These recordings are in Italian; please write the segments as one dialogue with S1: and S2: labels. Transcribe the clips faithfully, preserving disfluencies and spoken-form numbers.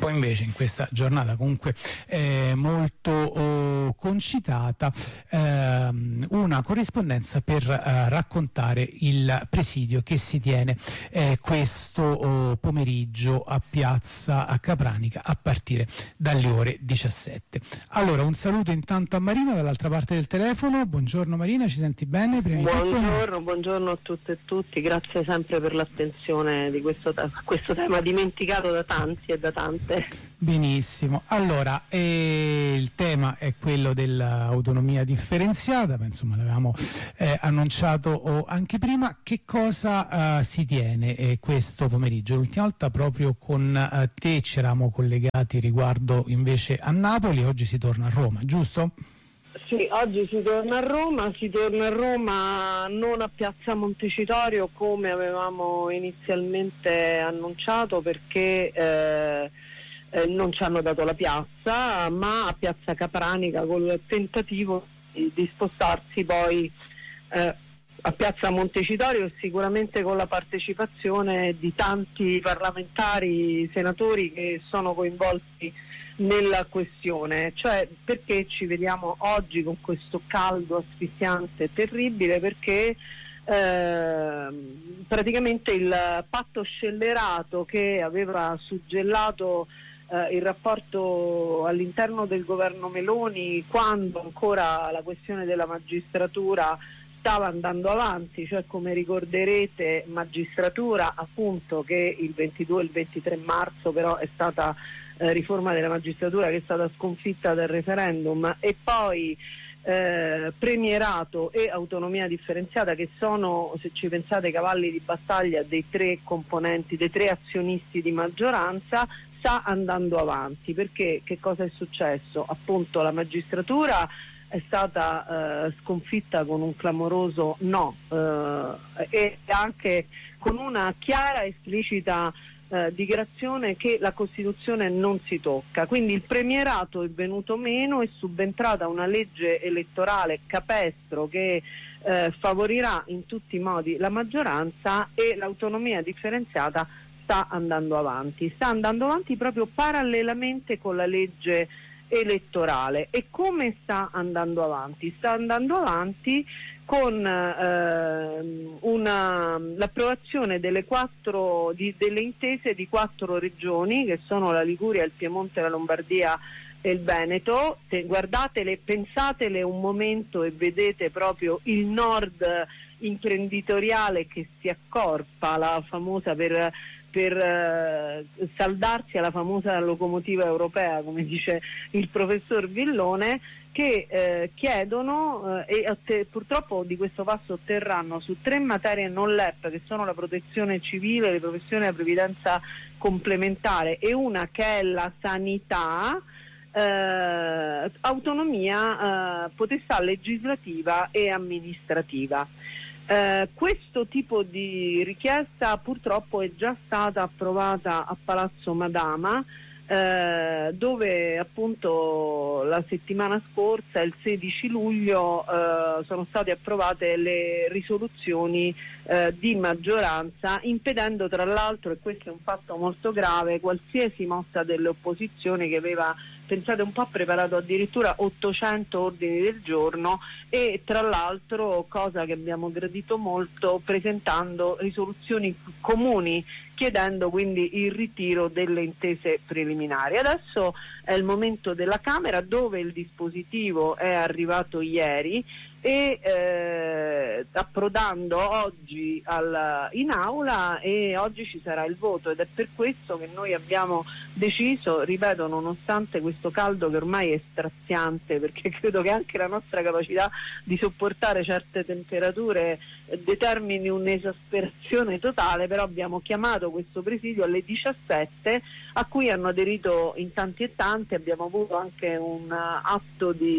S1: tempo invece in questa giornata comunque eh, molto oh, concitata eh, una corrispondenza per eh, raccontare il presidio che si tiene eh, questo oh, pomeriggio a Piazza a Capranica a partire dalle ore diciassette. Allora un saluto intanto a Marina dall'altra parte del telefono. Buongiorno Marina, ci senti bene? Prima
S2: buongiorno,
S1: tutto...
S2: buongiorno a tutte e tutti, grazie sempre per l'attenzione di questo, te- questo tema dimenticato da tanti e da tante.
S1: Benissimo, allora eh, il tema è quello dell'autonomia differenziata, ma insomma l'avevamo eh, annunciato oh, anche prima. Che cosa eh, si tiene eh, questo pomeriggio? L'ultima volta proprio con eh, te ci eravamo collegati riguardo invece a Napoli, oggi si torna a Roma, giusto?
S2: Sì, oggi si torna a Roma, si torna a Roma non a Piazza Montecitorio come avevamo inizialmente annunciato, perché eh, eh, non ci hanno dato la piazza, ma a Piazza Capranica, col tentativo di, di spostarsi poi eh, a Piazza Montecitorio, sicuramente con la partecipazione di tanti parlamentari, senatori che sono coinvolti nella questione. Cioè, perché ci vediamo oggi con questo caldo asfissiante terribile? Perché eh, praticamente il patto scellerato che aveva suggellato eh, il rapporto all'interno del governo Meloni, quando ancora la questione della magistratura stava andando avanti, cioè, come ricorderete, magistratura appunto che il ventidue e il ventitré marzo però è stata Eh, riforma della magistratura che è stata sconfitta dal referendum, e poi eh, premierato e autonomia differenziata, che sono, se ci pensate, cavalli di battaglia dei tre componenti, dei tre azionisti di maggioranza, sta andando avanti. Perché che cosa è successo? Appunto la magistratura è stata eh, sconfitta con un clamoroso no eh, e anche con una chiara e esplicita Eh, dichiarazione che la Costituzione non si tocca. Quindi il premierato è venuto meno, è subentrata una legge elettorale capestro che eh, favorirà in tutti i modi la maggioranza, e l'autonomia differenziata sta andando avanti, sta andando avanti proprio parallelamente con la legge elettorale. E come sta andando avanti? Sta andando avanti con eh, una, l'approvazione delle quattro di, delle intese di quattro regioni, che sono la Liguria, il Piemonte, la Lombardia e il Veneto. Se guardatele, pensatele un momento e vedete proprio il nord imprenditoriale che si accorpa, la famosa per per eh, saldarsi alla famosa locomotiva europea, come dice il professor Villone, che eh, chiedono eh, e otte- purtroppo di questo passo otterranno su tre materie non L E P, che sono la protezione civile, le professioni e la previdenza complementare, e una che è la sanità, eh, autonomia, eh, potestà legislativa e amministrativa. Eh, questo tipo di richiesta purtroppo è già stata approvata a Palazzo Madama, eh, dove appunto la settimana scorsa, il sedici luglio, eh, sono state approvate le risoluzioni eh, di maggioranza, impedendo tra l'altro, e questo è un fatto molto grave, qualsiasi mossa delle opposizioni, che aveva, pensate un po', preparato addirittura ottocento ordini del giorno, e tra l'altro, cosa che abbiamo gradito molto, presentando risoluzioni comuni, chiedendo quindi il ritiro delle intese preliminari. Adesso è il momento della Camera, dove il dispositivo è arrivato ieri e eh, approdando oggi al, in aula, e oggi ci sarà il voto, ed è per questo che noi abbiamo deciso, ripeto, nonostante questo caldo che ormai è straziante, perché credo che anche la nostra capacità di sopportare certe temperature eh, determini un'esasperazione totale, però abbiamo chiamato questo presidio alle diciassette, a cui hanno aderito in tanti e tanti. Abbiamo avuto anche un uh, atto di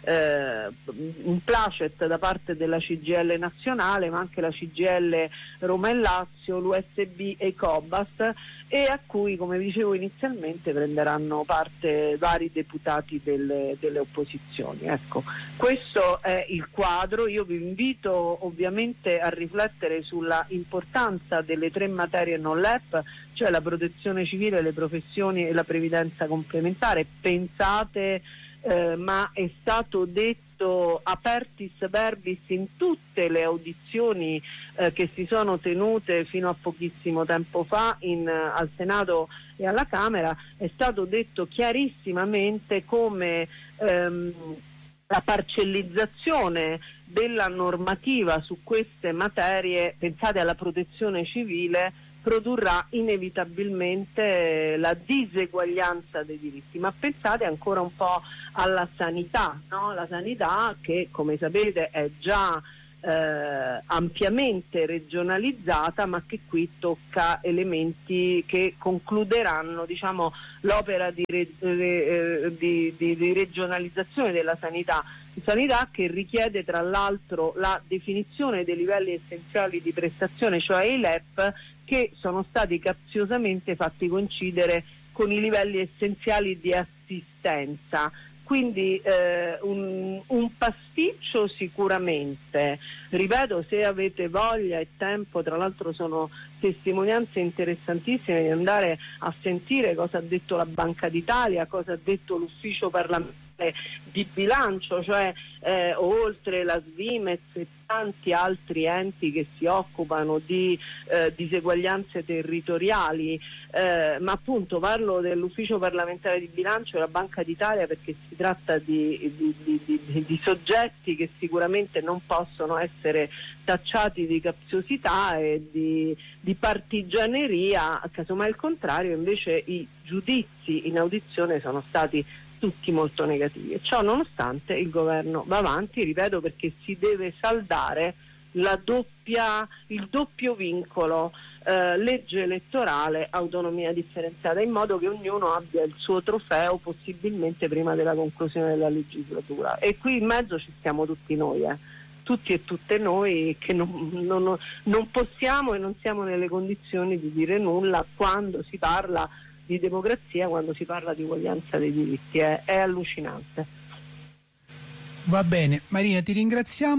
S2: eh, un placet da parte della C G I L nazionale, ma anche la C G I L Roma e Lazio, l'U S B e i Cobast, e a cui, come dicevo inizialmente, prenderanno parte vari deputati delle, delle opposizioni. Ecco, questo è il quadro. Io vi invito ovviamente a riflettere sulla importanza delle tre materie non L E P, cioè la protezione civile, le professioni e la previdenza complementare. Pensate, eh, ma è stato detto apertis verbis in tutte le audizioni eh, che si sono tenute fino a pochissimo tempo fa in, al Senato e alla Camera, è stato detto chiarissimamente come ehm, la parcellizzazione della normativa su queste materie, pensate alla protezione civile, produrrà inevitabilmente la diseguaglianza dei diritti. Ma pensate ancora un po' alla sanità, no? La sanità che, come sapete, è già eh, ampiamente regionalizzata, ma che qui tocca elementi che concluderanno, diciamo, l'opera di, re, eh, di, di, di regionalizzazione della sanità. Sanità che richiede tra l'altro la definizione dei livelli essenziali di prestazione, cioè i L E P, che sono stati capziosamente fatti coincidere con i livelli essenziali di assistenza. Quindi eh, un, un pasticcio sicuramente, ripeto, se avete voglia e tempo, tra l'altro sono testimonianze interessantissime, di andare a sentire cosa ha detto la Banca d'Italia, cosa ha detto l'Ufficio parlamentare di bilancio, cioè eh, oltre la Svimez e tanti altri enti che si occupano di eh, diseguaglianze territoriali, eh, ma appunto parlo dell'Ufficio parlamentare di bilancio e della Banca d'Italia perché si tratta di, di, di, di, di soggetti che sicuramente non possono essere tacciati di capziosità e di, di partigianeria, casomai il contrario. Invece i giudizi in audizione sono stati tutti molto negativi, e ciò nonostante il governo va avanti, ripeto, perché si deve saldare la doppia, il doppio vincolo eh, legge elettorale, autonomia differenziata, in modo che ognuno abbia il suo trofeo possibilmente prima della conclusione della legislatura. E qui in mezzo ci stiamo tutti noi, eh. tutti e tutte noi che non, non, non possiamo e non siamo nelle condizioni di dire nulla quando si parla di democrazia, quando si parla di uguaglianza dei diritti. È, è allucinante.
S1: Va bene, Marina, ti ringraziamo.